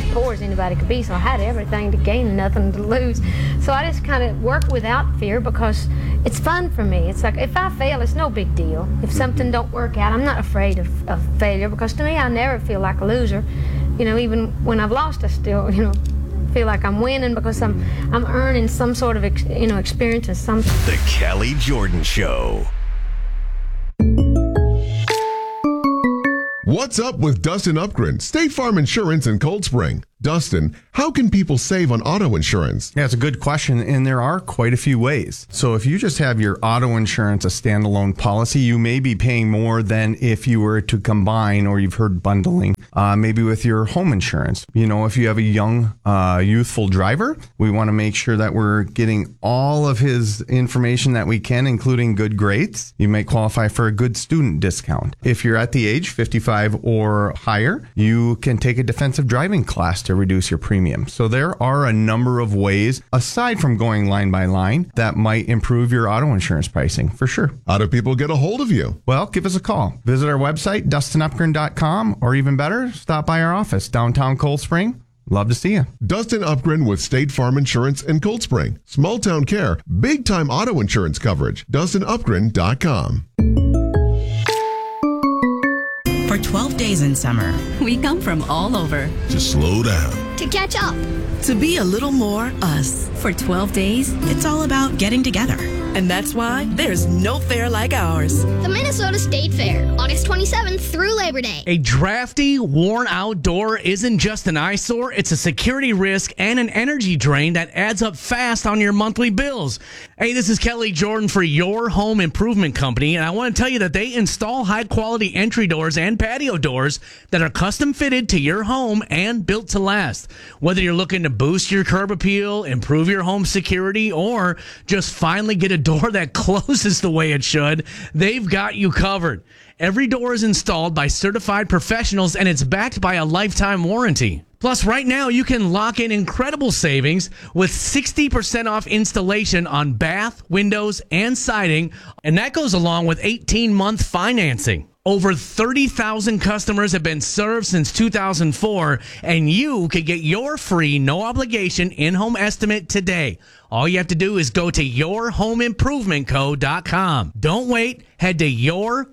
poor as anybody could be, so I had everything to gain and nothing to lose. So I just kind of work without fear because it's fun for me. It's like if I fail, it's no big deal. If something don't work out, I'm not afraid of failure, because to me, I never feel like a loser. You know, even when I've lost, I still, feel like I'm winning because I'm earning some sort of, experience and some. The Kelly Jordan Show. What's up with Dustin Upgren, State Farm Insurance in Cold Spring? Dustin, how can people save on auto insurance? Yeah, it's a good question, and there are quite a few ways. So if you just have your auto insurance a standalone policy, you may be paying more than if you were to combine, or you've heard bundling, maybe with your home insurance. If you have a young, youthful driver, we want to make sure that we're getting all of his information that we can, including good grades. You may qualify for a good student discount. If you're at the age 55 or higher, you can take a defensive driving class to reduce your premium. So there are a number of ways, aside from going line by line, that might improve your auto insurance pricing, for sure. How do people get a hold of you? Well, give us a call. Visit our website, DustinUpgren.com, or even better, stop by our office, downtown Cold Spring. Love to see you. Dustin Upgren with State Farm Insurance in Cold Spring. Small town care, big time auto insurance coverage. DustinUpgren.com. For 12 days in summer, we come from all over. To slow down. To catch up. To be a little more us. For 12 days, it's all about getting together. And that's why there's no fair like ours. The Minnesota State Fair, August 27th through Labor Day. A drafty, worn-out door isn't just an eyesore. It's a security risk and an energy drain that adds up fast on your monthly bills. Hey, this is Kelly Jordan for Your Home Improvement Company, and I want to tell you that they install high-quality entry doors and patio doors that are custom-fitted to your home and built to last. Whether you're looking to boost your curb appeal, improve your home security, or just finally get a door that closes the way it should, they've got you covered. Every door is installed by certified professionals, and it's backed by a lifetime warranty. Plus, right now, you can lock in incredible savings with 60% off installation on bath, windows, and siding, and that goes along with 18-month financing. Over 30,000 customers have been served since 2004, and you can get your free, no-obligation in-home estimate today. All you have to do is go to yourhomeimprovementco.com. Don't wait. Head to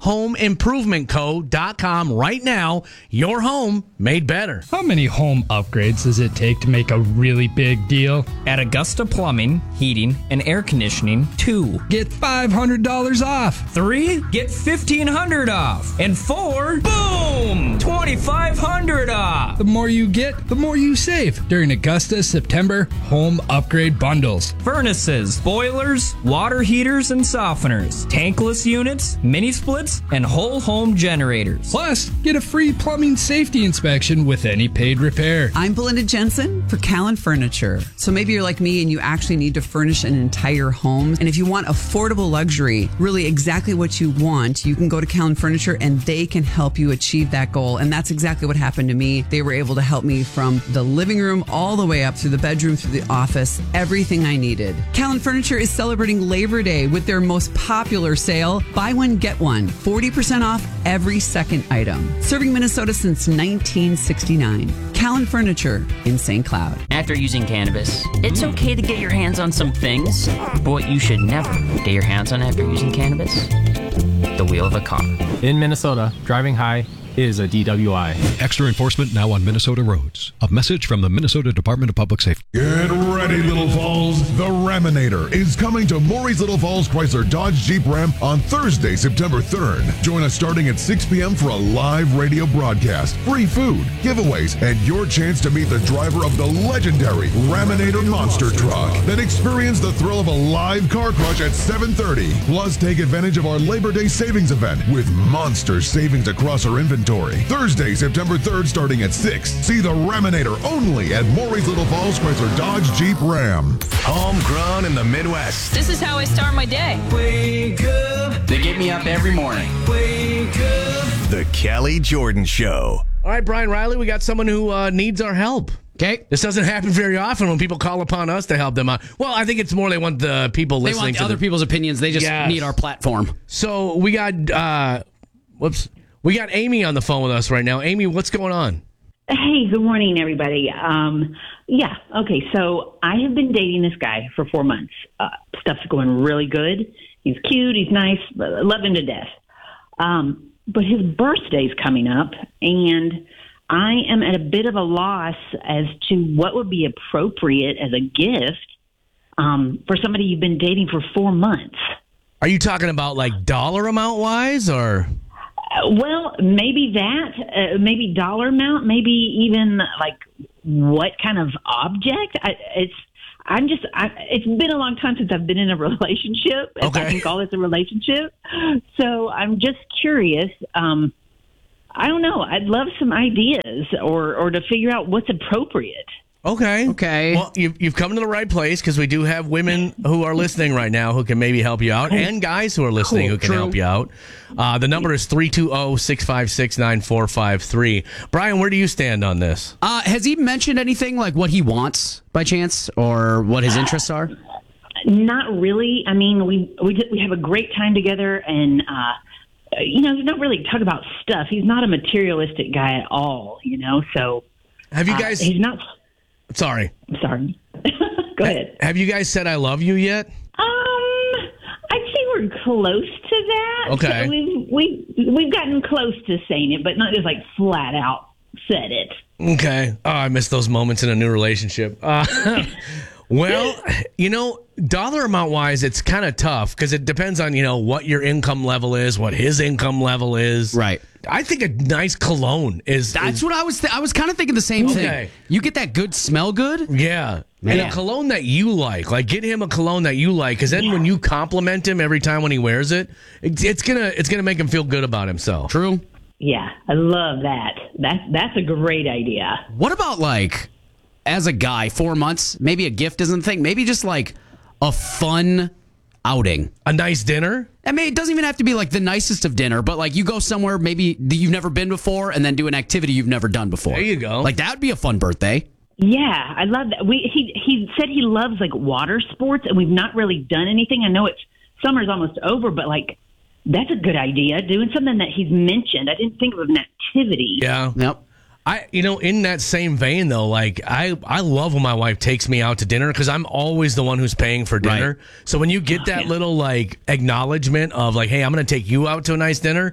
yourhomeimprovementco.com right now. Your home made better. How many home upgrades does it take to make a really big deal? At Augusta Plumbing, Heating, and Air Conditioning, 2. Get $500 off. 3. Get $1,500 off. And 4. Boom! $2,500 off. The more you get, the more you save during Augusta's September Home Upgrade Bundles. Furnaces, boilers, water heaters and softeners, tankless units, mini splits, and whole home generators. Plus, get a free plumbing safety inspection with any paid repair. I'm Belinda Jensen for Callan Furniture. So maybe you're like me and you actually need to furnish an entire home. And if you want affordable luxury, really exactly what you want, you can go to Callan Furniture and they can help you achieve that goal. And that's exactly what happened to me. They were able to help me from the living room all the way up through the bedroom, through the office, everything I needed. Callan Furniture is celebrating Labor Day with their most popular sale, buy one, get one, 40% off every second item. Serving Minnesota since 1969. Callan Furniture in St. Cloud. After using cannabis, it's okay to get your hands on some things, but what you should never get your hands on after using cannabis? The wheel of a car. In Minnesota, driving high is a DWI. Extra enforcement now on Minnesota roads. A message from the Minnesota Department of Public Safety. Get ready, Little Falls. The Raminator is coming to Maury's Little Falls Chrysler Dodge Jeep Ram on Thursday, September 3rd. Join us starting at 6 p.m. for a live radio broadcast, free food, giveaways, and your chance to meet the driver of the legendary Raminator monster truck. Then experience the thrill of a live car crush at 7:30. Plus, take advantage of our Labor Day savings event with monster savings across our inventory. Thursday, September 3rd, starting at 6. See the Raminator only at Maury's Little Falls Chrysler Dodge Jeep Ram. Homegrown in the Midwest. This is how I start my day. Wake up. They get me up every morning. Wake up. The Kelly Jordan Show. All right, Brian Riley, we got someone who needs our help. Okay. This doesn't happen very often when people call upon us to help them out. Well, I think it's more they want the people listening to other people's opinions. They just need our platform. So we got, we got Amy on the phone with us right now. Amy, what's going on? Hey, good morning, everybody. Okay, so I have been dating this guy for 4 months. Stuff's going really good. He's cute, he's nice, love him to death. But his birthday's coming up, and I am at a bit of a loss as to what would be appropriate as a gift for somebody you've been dating for 4 months. Are you talking about like dollar amount wise, or? Well, maybe that, maybe dollar amount, maybe even like what kind of object. It's been a long time since I've been in a relationship, if I can call this a relationship. So I'm just curious. I don't know. I'd love some ideas or to figure out what's appropriate. Okay. Well, you've come to the right place because we do have women who are listening right now who can maybe help you out, and guys who are listening who can help you out. The number is 320-656-9453. Brian, where do you stand on this? Has he mentioned anything like what he wants by chance or what his interests are? Not really. I mean, we have a great time together, and he's not really talking about stuff. He's not a materialistic guy at all, So have you guys? He's not. Sorry. I'm sorry. Go ahead. Have you guys said I love you yet? I'd say we're close to that. Okay. So we've gotten close to saying it, but not just like flat out said it. Okay. Oh, I miss those moments in a new relationship. Well, dollar amount wise, it's kind of tough because it depends on, what your income level is, what his income level is. Right. I think a nice cologne is. That's what I was. I was kind of thinking the same thing. You get that good smell good. Yeah. And a cologne that you like get him a cologne that you like, because then when you compliment him every time when he wears it, it's gonna make him feel good about himself. True. Yeah, I love that. That's a great idea. What about like, as a guy, 4 months, maybe a gift isn't a thing. Maybe just like a fun outing. A nice dinner? I mean, it doesn't even have to be like the nicest of dinner, but like you go somewhere maybe you've never been before and then do an activity you've never done before. There you go. Like that would be a fun birthday. Yeah, I love that. He said he loves like water sports, and we've not really done anything. I know summer's almost over, but like that's a good idea. Doing something that he's mentioned. I didn't think of an activity. Yeah. Yep. In that same vein, though, like I love when my wife takes me out to dinner because I'm always the one who's paying for dinner. Right. So when you get that little like acknowledgement of like, hey, I'm going to take you out to a nice dinner,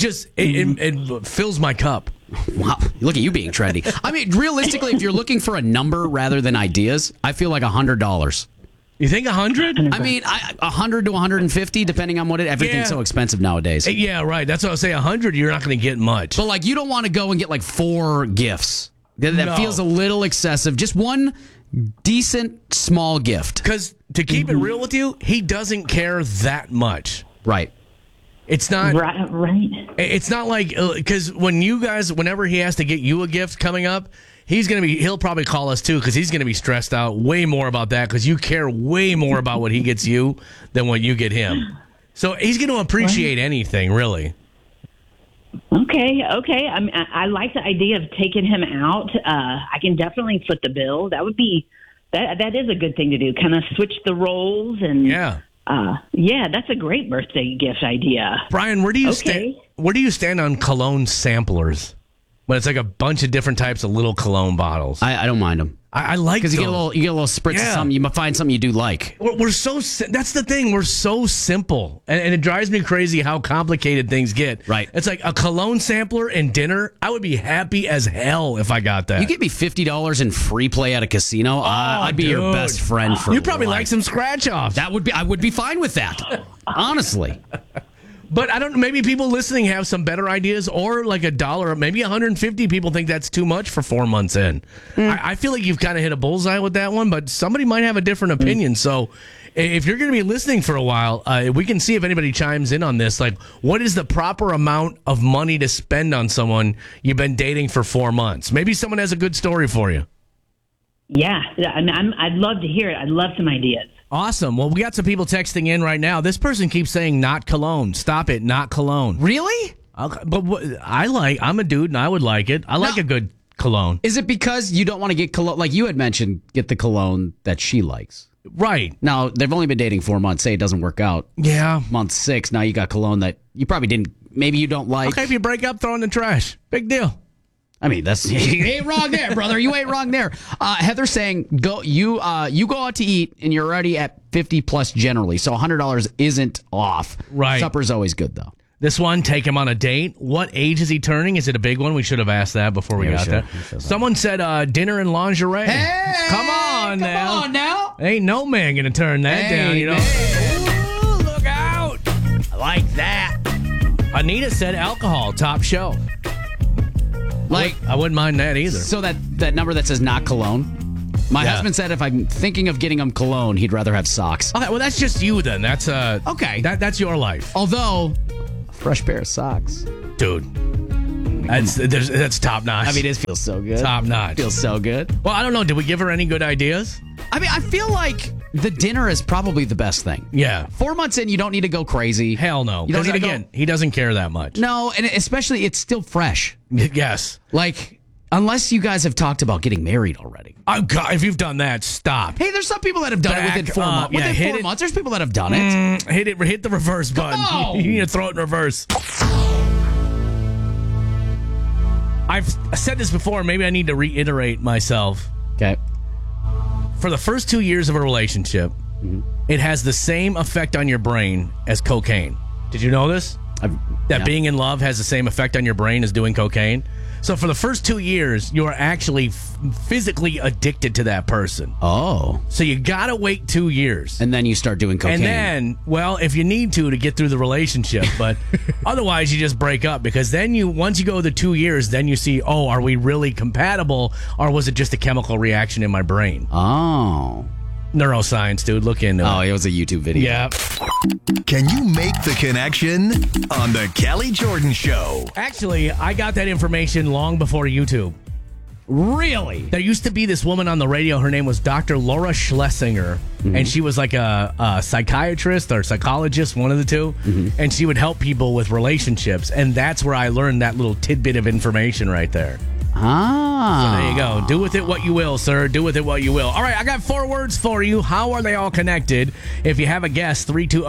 it fills my cup. Wow, look at you being trendy. I mean, realistically, if you're looking for a number rather than ideas, I feel like $100. You think 100? I mean, 100 to 150, depending on what everything's so expensive nowadays. Yeah, right. That's what I was saying. 100, you're not going to get much. But like, you don't want to go and get like 4 gifts. That feels a little excessive. Just one decent small gift. Because to keep it real with you, he doesn't care that much. Right. It's not right. It's not like because whenever he has to get you a gift coming up, he'll probably call us too because he's going to be stressed out way more about that because you care way more about what he gets you than what you get him. So he's going to appreciate anything, really. Okay. I like the idea of taking him out. I can definitely foot the bill. That would be that is a good thing to do. Kind of switch the roles and that's a great birthday gift idea. Brian, where do you stand? Where do you stand on cologne samplers? But it's like a bunch of different types of little cologne bottles. I don't mind them. I like because you get a little spritz of something. You might find something you do like. That's the thing. We're so simple, and it drives me crazy how complicated things get. Right. It's like a cologne sampler and dinner. I would be happy as hell if I got that. You give me $50 in free play at a casino. I'd be your best friend for. You'd probably like some scratch offs. I would be fine with that. Honestly. But I don't know, maybe people listening have some better ideas or like $1, maybe 150 people think that's too much for 4 months in. I feel like you've kind of hit a bullseye with that one, but somebody might have a different opinion. So if you're going to be listening for a while, we can see if anybody chimes in on this. Like, what is the proper amount of money to spend on someone you've been dating for 4 months? Maybe someone has a good story for you. Yeah, I'd love to hear it. I'd love some ideas. Awesome. Well, we got some people texting in right now. This person keeps saying not cologne. Stop it, not cologne. Really? But I'm a dude and I would like it. I like a good cologne. Is it because you don't want to get cologne? Like you had mentioned, get the cologne that she likes. Right. Now, they've only been dating 4 months. Say it doesn't work out. Yeah. Month 6, now you got cologne that you probably didn't, maybe you don't like. Okay, if you break up, throw in the trash. Big deal. I mean, you ain't wrong there, brother. You ain't wrong there. Heather saying you go out to eat and you're already at 50 plus generally, so $100 isn't off. Right. Supper's always good though. This one, take him on a date. What age is he turning? Is it a big one? We should have asked that before we got there. Someone said dinner and lingerie. Hey, come on now. Ain't no man gonna turn that down, you know. Ooh, look out! I like that. Anita said alcohol, top shelf. I wouldn't mind that either. So that number that says not cologne. My husband said if I'm thinking of getting him cologne, he'd rather have socks. Okay, well that's just you then. That's okay. That's your life. Although, a fresh pair of socks, dude. That's top notch. I mean, it feels so good. Top notch. Feels so good. Well, I don't know. Did we give her any good ideas? I mean, I feel like the dinner is probably the best thing. Yeah. 4 months in, you don't need to go crazy. Hell no. Because again, he doesn't care that much. No, and especially it's still fresh. Yes. Unless you guys have talked about getting married already. Oh, God, if you've done that, stop. Hey, there's some people that have done it within 4 months. Within 4 months, there's people that have done it. Hit the reverse button. You need to throw it in reverse. I've said this before. Maybe I need to reiterate myself. Okay. For the first 2 years of a relationship, it has the same effect on your brain as cocaine. Did you know this? Being in love has the same effect on your brain as doing cocaine. So for the first 2 years, you're actually physically addicted to that person. Oh. So you gotta wait 2 years. And then you start doing cocaine. And then, well, if you need to get through the relationship, but otherwise you just break up because then once you go the 2 years, then you see, oh, are we really compatible or was it just a chemical reaction in my brain? Oh. Neuroscience, dude. Look into it. Oh, it was a YouTube video. Yeah. Can you make the connection on the Kelly Jordan Show? Actually, I got that information long before YouTube. Really? There used to be this woman on the radio. Her name was Dr. Laura Schlesinger, and she was like a psychiatrist or psychologist, one of the two, and she would help people with relationships, and that's where I learned that little tidbit of information right there. Ah. So there you go. Do with it what you will, sir. Do with it what you will. All right, I got 4 words for you. How are they all connected? If you have a guess,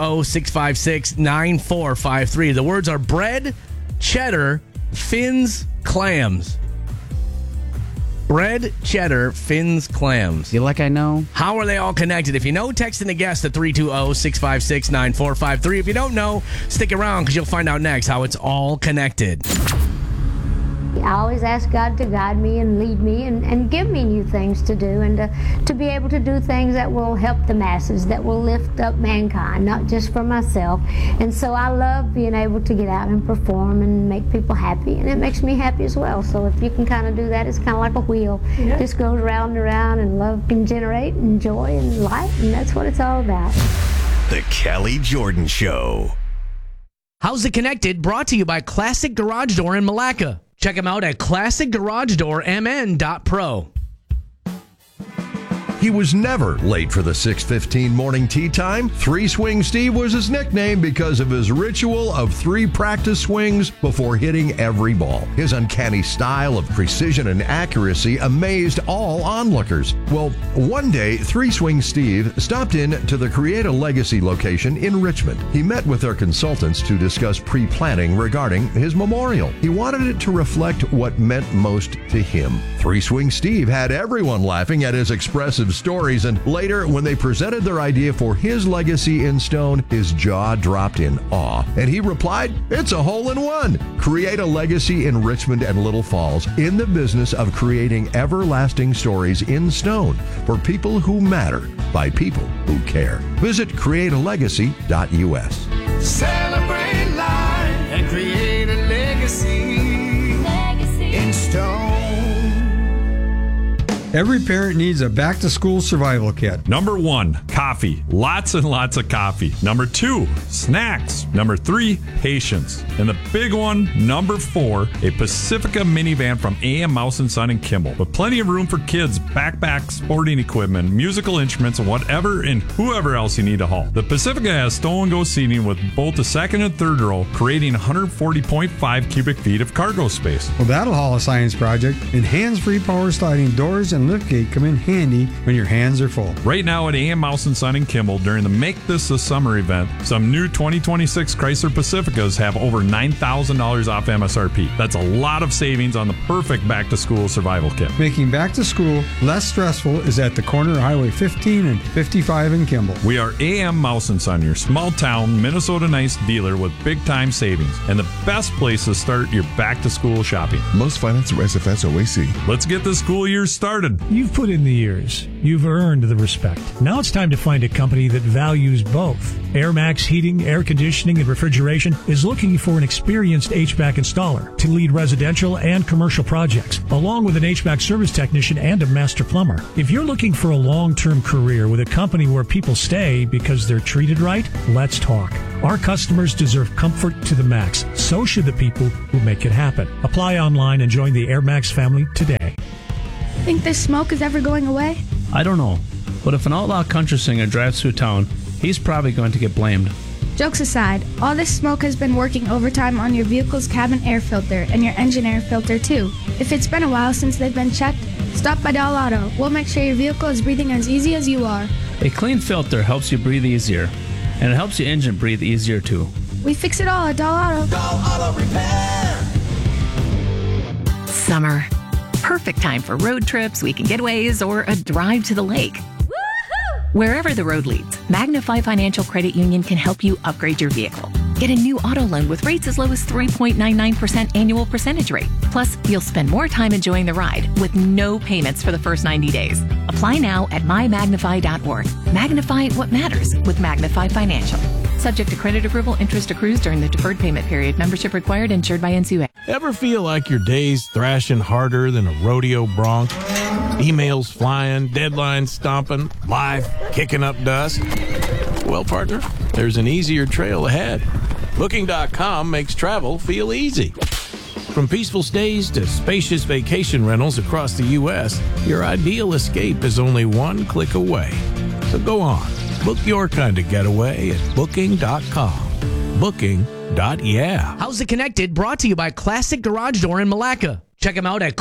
320-656-9453. The words are bread, cheddar, fins, clams. Bread, cheddar, fins, clams. Feel like I know? How are they all connected? If you know, text in a guess to 320-656-9453. If you don't know, stick around because you'll find out next how it's all connected. I always ask God to guide me and lead me and give me new things to do and to be able to do things that will help the masses, that will lift up mankind, not just for myself. And so I love being able to get out and perform and make people happy, and it makes me happy as well. So if you can kind of do that, it's kind of like a wheel. It just goes round and around, and love can generate and joy and light, and that's what it's all about. The Kelly Jordan Show. How's It Connected? Brought to you by Classic Garage Door in Malacca. Check them out at classicgaragedoormn.pro. He was never late for the 6:15 morning tea time. 3 Swing Steve was his nickname because of his ritual of 3 practice swings before hitting every ball. His uncanny style of precision and accuracy amazed all onlookers. Well, one day, 3 Swing Steve stopped in to the Create a Legacy location in Richmond. He met with their consultants to discuss pre-planning regarding his memorial. He wanted it to reflect what meant most to him. 3 Swing Steve had everyone laughing at his expressive stories, and later, when they presented their idea for his legacy in stone, his jaw dropped in awe. And he replied, "It's a hole-in-one. Create a Legacy in Richmond and Little Falls, in the business of creating everlasting stories in stone for people who matter by people who care." Visit createalegacy.us. Celebrate life and create a legacy in stone. Every parent needs a back-to-school survival kit. Number 1, coffee. Lots and lots of coffee. Number 2, snacks. Number 3, patience. And the big one, number 4, a Pacifica minivan from AM Mouse & Son and Kimball. With plenty of room for kids, backpacks, sporting equipment, musical instruments, and whatever and whoever else you need to haul. The Pacifica has stow-and-go seating with both the second and third row, creating 140.5 cubic feet of cargo space. Well, that'll haul a science project. And hands-free power sliding doors and and liftgate come in handy when your hands are full. Right now at A.M. Mouse & Son in Kimball, during the Make This a Summer event, some new 2026 Chrysler Pacificas have over $9,000 off MSRP. That's a lot of savings on the perfect back-to-school survival kit. Making back to school less stressful is at the corner of Highway 15 and 55 in Kimball. We are A.M. Mouse & Son, your small-town Minnesota Nice dealer with big-time savings and the best place to start your back-to-school shopping. Most finance through SFS OAC. Let's get the school year started. You've put in the years. You've earned the respect. Now it's time to find a company that values both. Air Max Heating, Air Conditioning, and Refrigeration is looking for an experienced HVAC installer to lead residential and commercial projects, along with an HVAC service technician and a master plumber. If you're looking for a long-term career with a company where people stay because they're treated right, let's talk. Our customers deserve comfort to the max. So should the people who make it happen. Apply online and join the Air Max family today. Think this smoke is ever going away? I don't know, but if an outlaw country singer drives through town, he's probably going to get blamed. Jokes aside, all this smoke has been working overtime on your vehicle's cabin air filter and your engine air filter too. If it's been a while since they've been checked, stop by Doll Auto. We'll make sure your vehicle is breathing as easy as you are. A clean filter helps you breathe easier, and it helps your engine breathe easier too. We fix it all at Doll Auto. Doll Auto Repair. Summer. Perfect time for road trips, weekend getaways, or a drive to the lake. Wherever the road leads, Magnify Financial Credit Union can help you upgrade your vehicle. Get a new auto loan with rates as low as 3.99% annual percentage rate. Plus, you'll spend more time enjoying the ride with no payments for the first 90 days. Apply now at mymagnify.org. Magnify what matters with Magnify Financial. Subject to credit approval, interest accrues during the deferred payment period. Membership required, insured by NCUA. Ever feel like your day's thrashing harder than a rodeo bronc? Emails flying, deadlines stomping, life kicking up dust? Well, partner, there's an easier trail ahead. Booking.com makes travel feel easy. From peaceful stays to spacious vacation rentals across the U.S., your ideal escape is only one click away. So go on. Book your kind of getaway at Booking.com. Booking.yeah. How's It Connected? Brought to you by Classic Garage Door in Malacca. Check them out at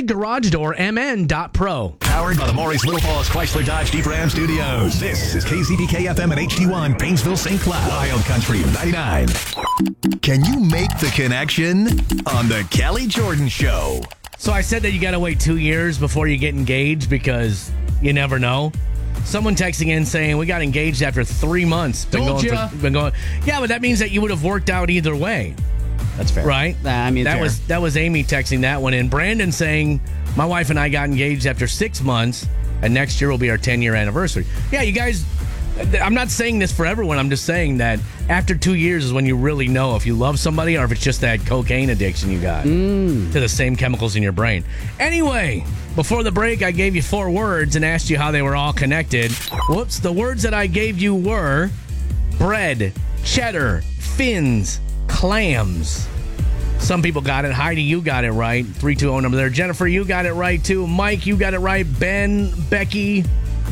classicgaragedoormn.pro. Powered by the Maurice Little Falls Chrysler Dodge Jeep Ram Studios. This is KCBK FM and HD1 Painesville, St. Cloud. Wild Country 99. Can you make the connection on the Kelly Jordan Show? So I said that you got to wait 2 years before you get engaged because you never know. Someone texting in saying we got engaged after 3 months. Told you. Yeah, but that means that you would have worked out either way. That's fair. Right? I mean, that was Amy texting that one in. Brandon saying, my wife and I got engaged after 6 months, and next year will be our 10-year anniversary. Yeah, you guys, I'm not saying this for everyone. I'm just saying that after 2 years is when you really know if you love somebody or if it's just that cocaine addiction you got to the same chemicals in your brain. Anyway, before the break, I gave you 4 words and asked you how they were all connected. Whoops, the words that I gave you were bread, cheddar, fins, clams. Some people got it. Heidi, you got it right. 320 number there. Jennifer, you got it right too. Mike, you got it right. Ben, Becky,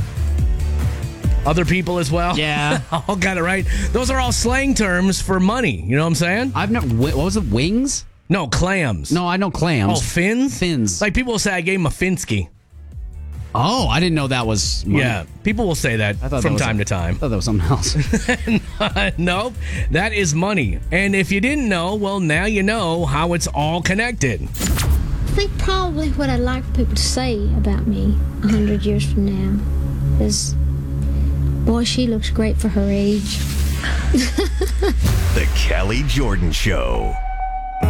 other people as well. Yeah. All got it right. Those are all slang terms for money. You know what I'm saying? I've never. What was it? Wings? No, clams. No, I know clams. Oh, fins? Fins. Like people will say I gave him a Finsky. Oh, I didn't know that was money. Yeah, people will say that from time to time. I thought that was something else. Nope, that is money. And if you didn't know, well, now you know how it's all connected. I think probably what I'd like for people to say about me 100 years from now is, boy, she looks great for her age. The Kelly Jordan Show.